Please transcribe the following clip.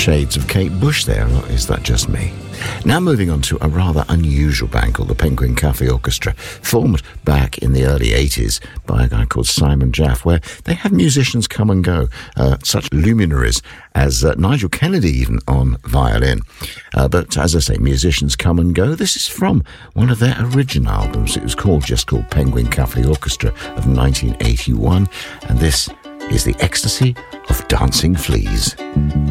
shades of Kate Bush there, or is that just me? Now moving on to a rather unusual band called the Penguin Cafe Orchestra, formed back in the early 80s by a guy called Simon Jaff, where they have musicians come and go, such luminaries as Nigel Kennedy even on violin. But as I say, musicians come and go. This is from one of their original albums. It was just called Penguin Cafe Orchestra of 1981, and this is The Ecstasy of Dancing Fleas.